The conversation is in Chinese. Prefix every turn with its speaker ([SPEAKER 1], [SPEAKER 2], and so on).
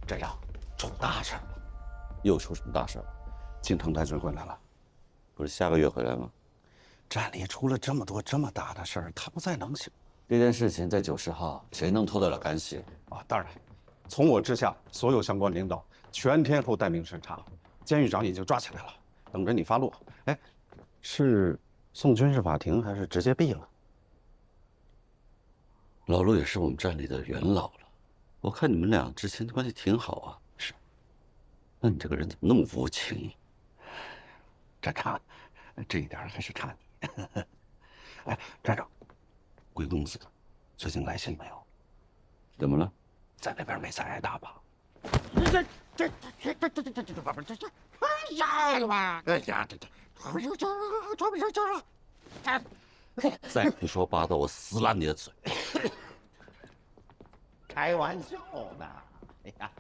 [SPEAKER 1] 这样出大事了。
[SPEAKER 2] 又出什么大事了？
[SPEAKER 1] 京城太君回来了，
[SPEAKER 2] 不是下个月回来吗？
[SPEAKER 1] 站里出了这么多这么大的事儿，他不再能行
[SPEAKER 2] 这件事情在90号，谁能脱得了干系？
[SPEAKER 1] 啊！当然，从我之下所有相关领导全天候待命审查，监狱长已经抓起来了，等着你发落。哎，是送军事法庭还是直接毙了？
[SPEAKER 2] 老陆也是我们站里的元老了，我看你们俩之前关系挺好啊。
[SPEAKER 1] 是，
[SPEAKER 2] 那你这个人怎么那么无情？
[SPEAKER 1] 站长，这一点还是差你。哎，站长，贵公子最近来信没有？
[SPEAKER 2] 怎么了？
[SPEAKER 1] 在那边没再挨打吧？
[SPEAKER 3] 哎呀妈！哎呀，
[SPEAKER 2] 再胡说八道，我撕烂你的嘴！
[SPEAKER 1] 开玩笑呢。哎呀，